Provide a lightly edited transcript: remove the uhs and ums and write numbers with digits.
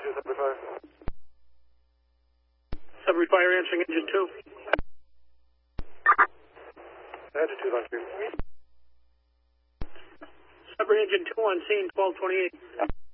Sudbury Fire. Sudbury Fire answering engine 2. Engine 2 on scene. Sudbury engine 2 on scene, 1228.